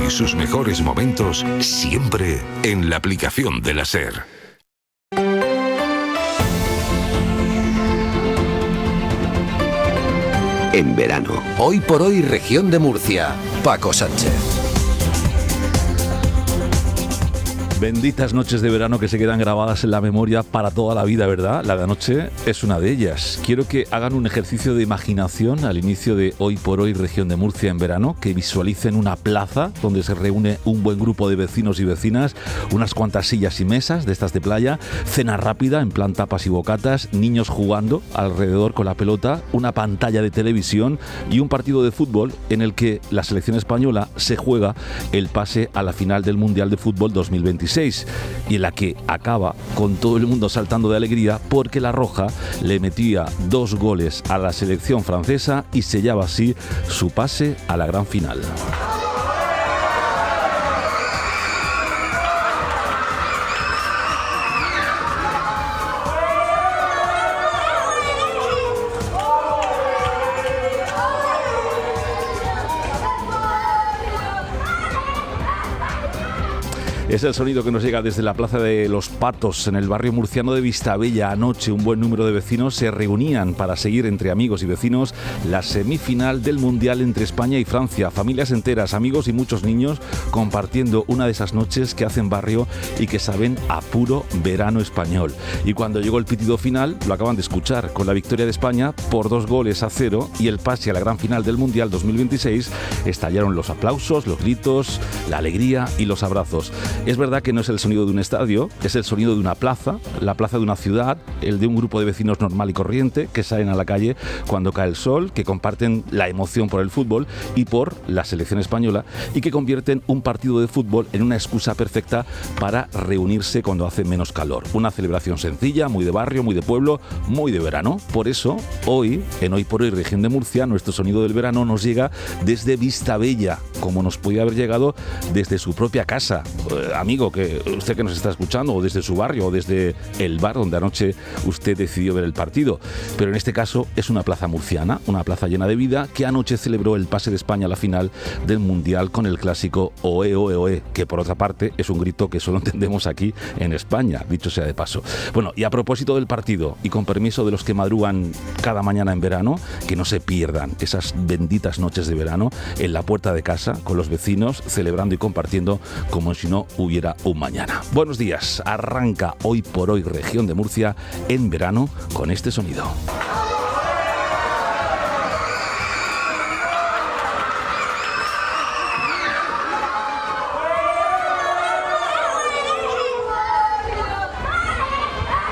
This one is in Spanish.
y sus mejores momentos siempre en la aplicación de la SER. En verano. Hoy por hoy, región de Murcia. Paco Sánchez. Benditas noches de verano que se quedan grabadas en la memoria para toda la vida, ¿verdad? La de anoche es una de ellas. Quiero que hagan un ejercicio de imaginación al inicio de Hoy por Hoy, región de Murcia en verano, que visualicen una plaza donde se reúne un buen grupo de vecinos y vecinas, unas cuantas sillas y mesas de estas de playa, cena rápida en plan tapas y bocatas, niños jugando alrededor con la pelota, una pantalla de televisión y un partido de fútbol en el que la selección española se juega el pase a la final del Mundial de Fútbol 2026. Y en la que acaba con todo el mundo saltando de alegría porque la Roja le metía 2 goles a la selección francesa y sellaba así su pase a la gran final. Es el sonido que nos llega desde la Plaza de los Patos, en el barrio murciano de Vistabella. Anoche un buen número de vecinos se reunían para seguir entre amigos y vecinos la semifinal del Mundial entre España y Francia. Familias enteras, amigos y muchos niños compartiendo una de esas noches que hacen barrio y que saben a puro verano español. Y cuando llegó el pitido final, lo acaban de escuchar, con la victoria de España por 2-0 y el pase a la gran final del Mundial 2026, estallaron los aplausos, los gritos, la alegría y los abrazos. Es verdad que no es el sonido de un estadio, es el sonido de una plaza, la plaza de una ciudad, el de un grupo de vecinos normal y corriente que salen a la calle cuando cae el sol, que comparten la emoción por el fútbol y por la selección española y que convierten un partido de fútbol en una excusa perfecta para reunirse cuando hace menos calor. Una celebración sencilla, muy de barrio, muy de pueblo, muy de verano. Por eso, hoy, en Hoy por Hoy, región de Murcia, nuestro sonido del verano nos llega desde Vistabella, como nos podía haber llegado desde su propia casa. Amigo, que usted que nos está escuchando, o desde su barrio, o desde el bar donde anoche usted decidió ver el partido. Pero en este caso es una plaza murciana, una plaza llena de vida, que anoche celebró el pase de España a la final del Mundial con el clásico Oe, Oe, Oe, que por otra parte es un grito que solo entendemos aquí en España, dicho sea de paso. Bueno, y a propósito del partido, y con permiso de los que madrugan cada mañana en verano, que no se pierdan esas benditas noches de verano en la puerta de casa, con los vecinos, celebrando y compartiendo como si no hubiera un mañana. Buenos días, arranca Hoy por Hoy, región de Murcia en verano con este sonido.